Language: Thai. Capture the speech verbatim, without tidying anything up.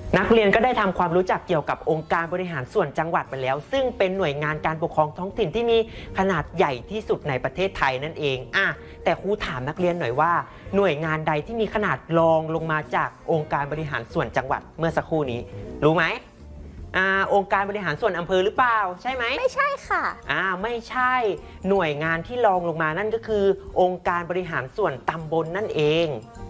นักเรียนก็ได้ทำความรู้จักเกี่ยวกับองค์การบริหารส่วนจังหวัดไปแล้วซึ่งเป็นหน่วยงานการปกครองท้องถิ่นที่มีขนาดใหญ่ที่สุดในประเทศไทยนั่นเองอ่ะแต่ครูถามนักเรียนหน่อยว่าหน่วยงานใดที่มีขนาดรองลงมาจากองค์การบริหารส่วนจังหวัดเมื่อสักครู่นี้รู้ไหมอ่าองค์การบริหารส่วนอำเภอหรือเปล่าใช่ไหมไม่ใช่ค่ะอ่าไม่ใช่หน่วยงานที่รองลงมานั่นก็คือองค์การบริหารส่วนตำบลนั่นเอง